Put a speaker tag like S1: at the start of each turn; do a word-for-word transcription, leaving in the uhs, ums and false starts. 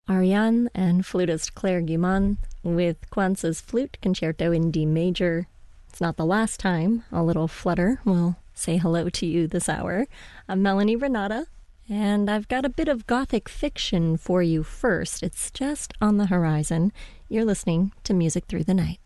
S1: Ariane and flutist Claire Guimond with Kwanzaa's Flute Concerto in D major. It's not the last time a little flutter will say hello to you this hour. I'm Melanie Renata, and I've got a bit of gothic fiction for you first. It's just on the horizon. You're listening to Music Through the Night.